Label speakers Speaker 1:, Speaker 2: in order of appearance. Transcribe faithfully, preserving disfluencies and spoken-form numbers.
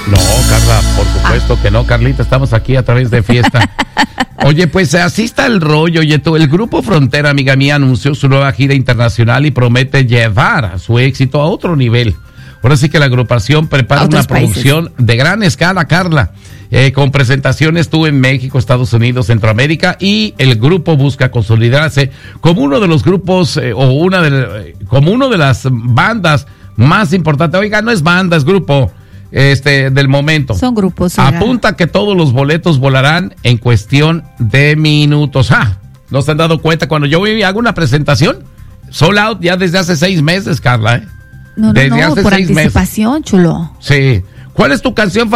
Speaker 1: No, Carla, por supuesto ah. que no, Carlita, estamos aquí a través de Fiesta. Oye, pues así está el rollo. Oye, tú, el Grupo Frontera, amiga mía, anunció su nueva gira internacional y promete llevar a su éxito a otro nivel. Ahora sí que la agrupación prepara una producción países. de gran escala, Carla, eh, con presentaciones tú en México, Estados Unidos, Centroamérica, y el grupo busca consolidarse como uno de los grupos eh, o una de eh, como uno de las bandas más importantes. Oiga, no es banda, es grupo este del momento.
Speaker 2: Son grupos.
Speaker 1: Oiga. Apunta que todos los boletos volarán en cuestión de minutos. ¡Ah! ¿No se han dado cuenta? Cuando yo hago una presentación, sold out ya desde hace seis meses, Carla, ¿eh?
Speaker 2: No, no,
Speaker 1: Desde
Speaker 2: no,
Speaker 1: hace
Speaker 2: por
Speaker 1: seis
Speaker 2: anticipación,
Speaker 1: meses.
Speaker 2: chulo.
Speaker 1: Sí. ¿Cuál es tu canción favorita?